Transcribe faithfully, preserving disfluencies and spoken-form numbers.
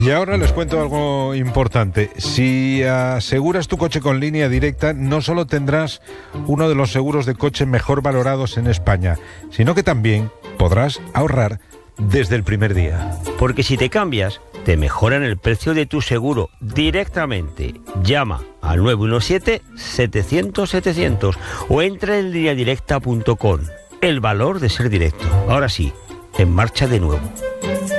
Y ahora les cuento algo importante. Si aseguras tu coche con Línea Directa, no solo tendrás uno de los seguros de coche mejor valorados en España, sino que también podrás ahorrar desde el primer día. Porque si te cambias, te mejoran el precio de tu seguro directamente. Llama al nueve uno siete, setecientos, setecientos o entra en línea directa punto com. El valor de ser directo. Ahora sí, en marcha de nuevo.